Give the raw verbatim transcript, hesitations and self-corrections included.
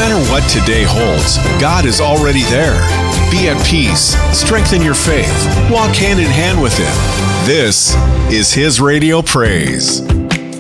matter what today holds, God is already there. Be at peace, strengthen your faith, walk hand in hand with Him. This is His Radio Praise.